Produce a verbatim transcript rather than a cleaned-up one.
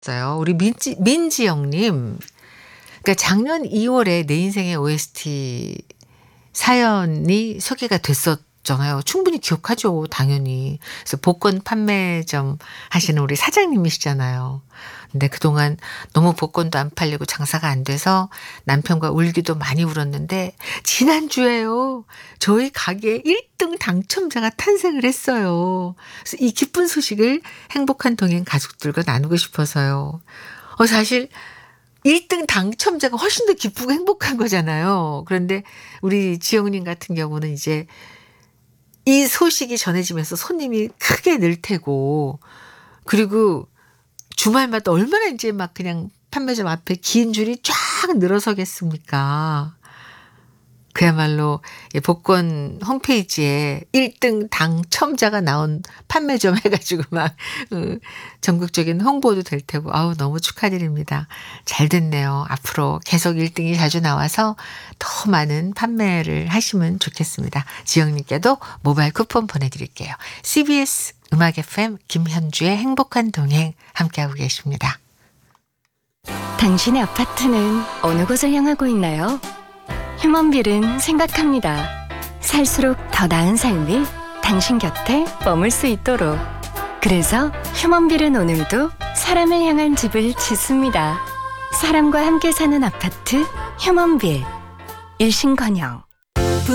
어요. 우리 민지 민지영님. 그러니까 작년 이월에 내 인생의 오에스티 사연이 소개가 됐었잖아요. 충분히 기억하죠, 당연히. 그래서 복권 판매점 하시는 우리 사장님이시잖아요. 근데 그동안 너무 복권도 안 팔리고 장사가 안 돼서 남편과 울기도 많이 울었는데 지난주에요. 저희 가게에 일 등 당첨자가 탄생을 했어요. 그래서 이 기쁜 소식을 행복한 동행 가족들과 나누고 싶어서요. 어 사실 일 등 당첨자가 훨씬 더 기쁘고 행복한 거잖아요. 그런데 우리 지영님 같은 경우는 이제 이 소식이 전해지면서 손님이 크게 늘 테고, 그리고 주말마다 얼마나 인제 막 그냥 판매점 앞에 긴 줄이 쫙 늘어서겠습니까. 그야말로 이 복권 홈페이지에 일 등 당첨자가 나온 판매점 해 가지고 막 어 전국적인 홍보도 될 테고, 아우 너무 축하드립니다. 잘 됐네요. 앞으로 계속 일 등이 자주 나와서 더 많은 판매를 하시면 좋겠습니다. 지영님께도 모바일 쿠폰 보내드릴게요. 씨비에스 음악 에프엠 김현주의 행복한 동행 함께하고 계십니다. 당신의 아파트는 어느 곳을 향하고 있나요? 휴먼빌은 생각합니다. 살수록 더 나은 삶이 당신 곁에 머물 수 있도록. 그래서 휴먼빌은 오늘도 사람을 향한 집을 짓습니다. 사람과 함께 사는 아파트 휴먼빌. 일신건영.